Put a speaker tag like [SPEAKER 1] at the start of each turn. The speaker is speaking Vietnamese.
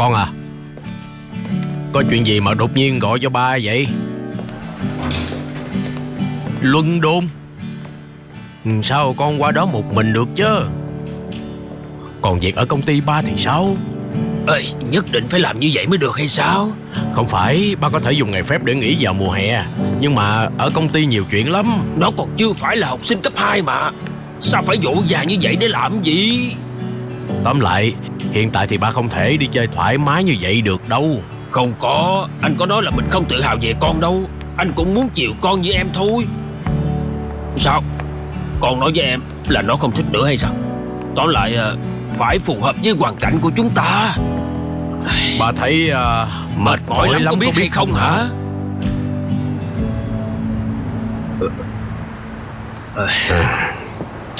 [SPEAKER 1] Con à, có chuyện gì mà đột nhiên gọi cho ba vậy? Luân Đôn? Sao con qua đó một mình được chứ? Còn việc ở công ty ba thì sao?
[SPEAKER 2] Ê, nhất định phải làm như vậy mới được hay sao?
[SPEAKER 1] Không phải, ba có thể dùng ngày phép để nghỉ vào mùa hè, nhưng mà ở công ty nhiều chuyện lắm.
[SPEAKER 2] Nó còn chưa phải là học sinh cấp 2 mà. Sao phải vội vàng như vậy để làm gì?
[SPEAKER 1] Tóm lại, hiện tại thì ba không thể đi chơi thoải mái như vậy được đâu.
[SPEAKER 2] Không có, anh có nói là mình không tự hào về con đâu. Anh cũng muốn chiều con như em thôi. Sao? Con nói với em là nó không thích nữa hay sao? Tóm lại phải phù hợp với hoàn cảnh của chúng ta.
[SPEAKER 1] Ba thấy mệt mỏi lắm
[SPEAKER 2] có biết hay không hả?